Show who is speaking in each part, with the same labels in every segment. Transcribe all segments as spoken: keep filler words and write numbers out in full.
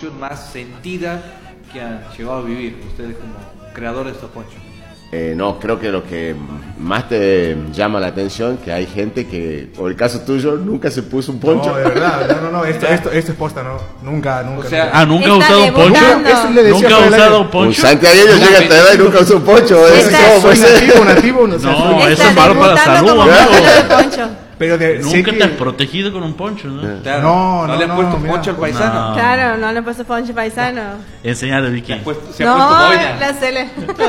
Speaker 1: distribución más sentida que han llegado a vivir ustedes como creadores de estos ponchos?
Speaker 2: Eh, no, creo que lo que más te llama la atención que hay gente que, o el caso tuyo, nunca se puso un poncho.
Speaker 3: No, de verdad, no, no, no, esto, esto, esto es posta, no, nunca, nunca.
Speaker 1: O sea,
Speaker 3: nunca.
Speaker 4: Ah, ¿nunca ha
Speaker 5: Está
Speaker 4: usado un poncho?
Speaker 5: debutando.
Speaker 3: Eso le decía
Speaker 4: ¿Nunca ha
Speaker 3: por el aire.
Speaker 4: usado un
Speaker 2: Un
Speaker 4: poncho?
Speaker 2: santiagueño llega a esta edad y nunca usó un poncho. ¿eh?
Speaker 5: Está-
Speaker 2: ¿Cómo puede
Speaker 3: Soy
Speaker 2: ser?
Speaker 3: nativo, nativo, no sé.
Speaker 4: No,
Speaker 3: soy-
Speaker 4: eso
Speaker 5: Está
Speaker 4: es malo para la
Speaker 5: debutando
Speaker 4: salud,
Speaker 5: como
Speaker 4: amigo.
Speaker 5: modelo de poncho.
Speaker 3: pero de, sé
Speaker 4: Nunca
Speaker 3: que-
Speaker 4: te has protegido con un poncho, ¿no?
Speaker 1: Claro,
Speaker 3: No,
Speaker 1: ¿no,
Speaker 3: no,
Speaker 1: le has
Speaker 3: no,
Speaker 1: puesto
Speaker 3: mira.
Speaker 1: poncho al paisano?
Speaker 4: No.
Speaker 5: Claro, no le he puesto poncho paisano.
Speaker 4: Enseñale, Vicky.
Speaker 1: ¿Se ha puesto, se ha
Speaker 5: No,
Speaker 1: puesto boina?
Speaker 5: la cele.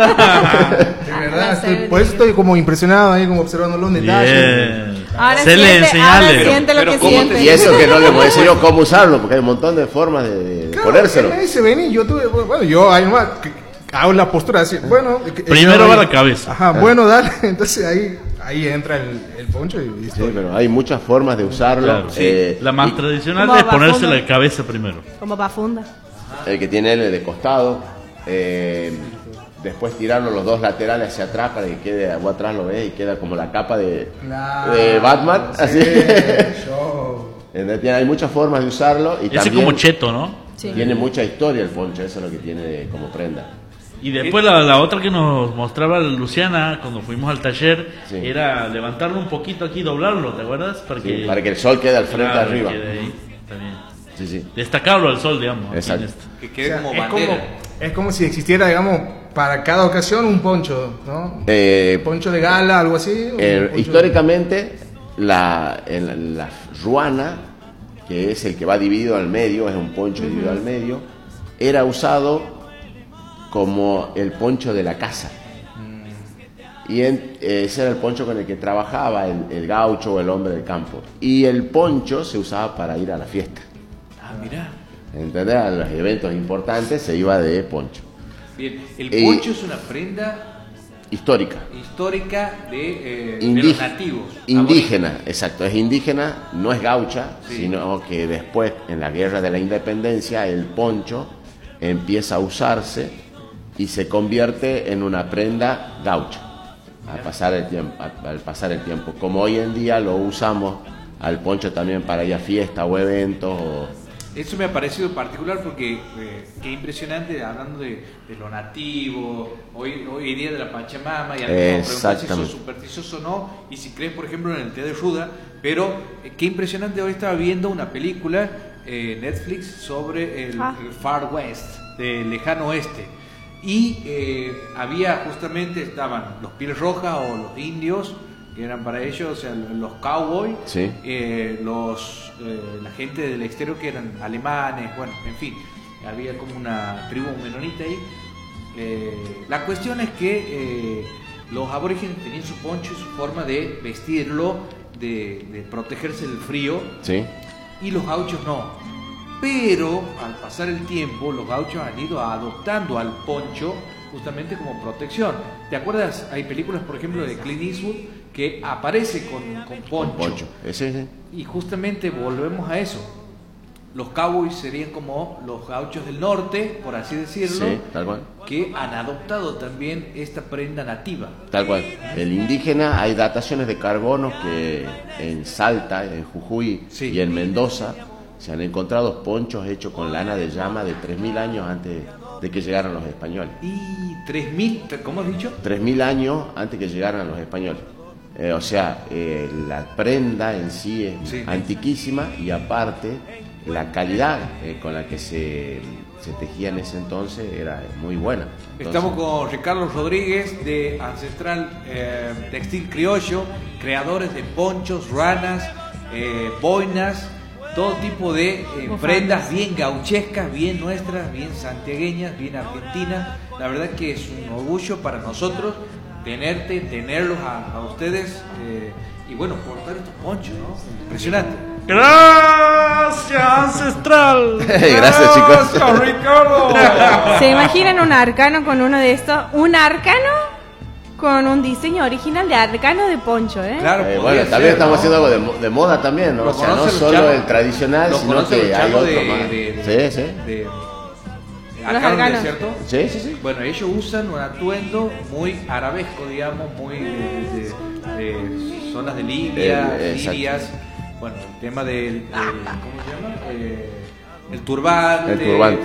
Speaker 3: de verdad, estoy, por eso estoy como impresionado ahí, como observando los detalles.
Speaker 4: Bien.
Speaker 5: Ahora
Speaker 4: Se le
Speaker 5: siente, ahora
Speaker 4: enseñale.
Speaker 5: siente lo
Speaker 1: Pero
Speaker 5: que
Speaker 1: ¿cómo te-
Speaker 5: siente.
Speaker 2: Y eso que no le hemos enseñado cómo usarlo, porque hay un montón de formas de, de
Speaker 3: Claro,
Speaker 2: ponérselo.
Speaker 3: él me dice, vení, yo tuve, bueno, yo ahí nomás, que- hago la postura así, bueno. que-
Speaker 4: Primero
Speaker 3: yo
Speaker 4: va
Speaker 3: ahí-
Speaker 4: la cabeza.
Speaker 3: Ajá, bueno, dale, entonces ahí, ahí entra el, el poncho y
Speaker 2: Sí,
Speaker 3: estoy.
Speaker 2: pero hay muchas formas de usarlo.
Speaker 4: Claro.
Speaker 2: Eh,
Speaker 4: La más
Speaker 2: y
Speaker 4: tradicional
Speaker 5: ¿Cómo
Speaker 4: es
Speaker 5: va,
Speaker 4: ponerse
Speaker 5: fondo?
Speaker 4: la cabeza primero.
Speaker 5: Como pa' funda.
Speaker 2: el que tiene L de costado. eh, después tirarlo los dos laterales hacia atrás para que quede, vos atrás lo ves y queda como la capa de,
Speaker 3: Claro,
Speaker 2: de Batman.
Speaker 3: sí,
Speaker 2: Así.
Speaker 3: yo-
Speaker 2: Entonces, tiene- hay muchas formas de usarlo. Y
Speaker 4: Ese
Speaker 2: también
Speaker 4: como cheto, ¿no?
Speaker 5: Sí.
Speaker 2: tiene mucha historia el poncho, eso es lo que tiene de- como prenda.
Speaker 4: Y después la, la otra que nos mostraba Luciana cuando fuimos al taller
Speaker 2: Sí.
Speaker 4: era levantarlo un poquito aquí, doblarlo, ¿te acuerdas? Para
Speaker 2: Sí,
Speaker 4: que,
Speaker 2: para que el sol quede al frente
Speaker 4: Claro,
Speaker 2: arriba.
Speaker 4: quede ahí, está bien.
Speaker 2: Sí, sí.
Speaker 4: Destacarlo al sol, digamos. aquí
Speaker 2: Exacto.
Speaker 4: en esto.
Speaker 1: Que
Speaker 3: o
Speaker 1: quede
Speaker 3: sea,
Speaker 1: como
Speaker 3: es,
Speaker 1: bandera.
Speaker 3: como, es como si existiera, digamos, para cada ocasión un poncho, ¿no?
Speaker 2: Eh,
Speaker 3: Poncho de gala, algo así. un
Speaker 2: Eh,
Speaker 3: poncho-
Speaker 2: históricamente, la, en la, la ruana, que es el que va dividido al medio, es un poncho dividido al medio, era usado como el poncho de la casa. Y en- eh, ese era el poncho con el que trabajaba el, el gaucho o el hombre del campo. Y el poncho se usaba para ir a la fiesta.
Speaker 1: Ah, mirá.
Speaker 2: ¿Entendés? A los eventos importantes se iba de poncho.
Speaker 1: Bien, el
Speaker 2: Y-
Speaker 1: poncho es una prenda
Speaker 2: Histórica.
Speaker 1: histórica de, eh, de
Speaker 2: Indí-
Speaker 1: los nativos.
Speaker 2: Indígena, exacto, es indígena, no es gaucha,
Speaker 1: Sí.
Speaker 2: sino que después, en la guerra de la independencia, el poncho empieza a usarse y se convierte en una prenda gaucha al pasar el tiempo, al pasar el tiempo. Como hoy en día lo usamos al poncho también para ir a fiestas o eventos. o-
Speaker 1: Eso me ha parecido particular porque eh, qué impresionante hablando de, de lo nativo, hoy hoy día de la Pachamama y a mí me preguntan si sos
Speaker 2: Exactamente.
Speaker 1: supersticioso o no y si crees por ejemplo en el té de ruda, pero eh, qué impresionante, hoy estaba viendo una película eh, Netflix sobre el,
Speaker 5: Ah.
Speaker 1: el Far West, del lejano oeste, y eh, había justamente, estaban los pieles rojas o los indios, que eran para ellos, o sea, los cowboys,
Speaker 2: Sí.
Speaker 1: eh, los eh, la gente del exterior que eran alemanes, bueno, en fin, había como una tribu menonita ahí. Eh, la cuestión es que eh, los aborígenes tenían su poncho y su forma de vestirlo, de, de protegerse del frío,
Speaker 2: ¿Sí?
Speaker 1: y los gauchos no. Pero al pasar el tiempo, los gauchos han ido adoptando al poncho justamente como protección. ¿Te acuerdas? Hay películas, por ejemplo, de Clint Eastwood que aparece con, con poncho.
Speaker 2: Con poncho. Ese, ese.
Speaker 1: Y justamente volvemos a eso. Los cowboys serían como los gauchos del norte, por así decirlo,
Speaker 2: Sí, tal cual.
Speaker 1: que han adoptado también esta prenda nativa.
Speaker 2: Tal cual. El indígena, hay dataciones de carbono que en Salta, en Jujuy
Speaker 1: Sí.
Speaker 2: y en Mendoza se han encontrado ponchos hechos con lana de llama de tres mil años antes de que llegaran los españoles.
Speaker 1: Y tres mil, ¿cómo has dicho?
Speaker 2: tres mil años antes que llegaran los españoles. Eh, o sea, eh, la prenda en sí es
Speaker 1: Sí.
Speaker 2: antiquísima y aparte la calidad eh, con la que se, se tejía en ese entonces era muy buena. Entonces,
Speaker 1: Estamos con Ricardo Rodríguez de Ancestral eh, Textil Criollo, creadores de ponchos, ranas, eh, boinas, todo tipo de eh,
Speaker 5: Bufandas.
Speaker 1: prendas bien gauchescas, bien nuestras, bien santiagueñas, bien argentinas. La verdad que es un orgullo para nosotros tenerte, tenerlos a, a ustedes eh, y bueno, portar estos ponchos, ¿no? Impresionante.
Speaker 4: Gracias, Ancestral.
Speaker 2: Gracias, chicos.
Speaker 1: Gracias, Ricardo.
Speaker 5: ¿Se imaginan un arcano con uno de estos? Un arcano con un diseño original de arcano de poncho, ¿eh?
Speaker 1: Claro,
Speaker 2: Eh,
Speaker 1: podría
Speaker 2: bueno,
Speaker 1: ser,
Speaker 2: también estamos
Speaker 1: ¿no?
Speaker 2: haciendo algo de, mo- de moda también, ¿no?
Speaker 1: Lo
Speaker 2: O sea, no
Speaker 1: conocen los
Speaker 2: solo
Speaker 1: chavos.
Speaker 2: el tradicional,
Speaker 1: Lo
Speaker 2: sino
Speaker 1: conocen
Speaker 2: que
Speaker 1: los
Speaker 2: hay
Speaker 1: chavos
Speaker 2: otro
Speaker 1: de,
Speaker 2: más.
Speaker 1: de- de-
Speaker 2: sí, sí.
Speaker 1: de-
Speaker 5: Los
Speaker 1: acá donde,
Speaker 5: arcanos.
Speaker 1: ¿cierto?
Speaker 2: Sí, sí, sí.
Speaker 1: Bueno, ellos usan un atuendo muy arabesco, digamos, muy de, de- de zonas de Libia,
Speaker 2: El- exacto.
Speaker 1: Sirias. Bueno, el tema del, del- ¿cómo se llama? Eh, el turbante.
Speaker 2: El turbante.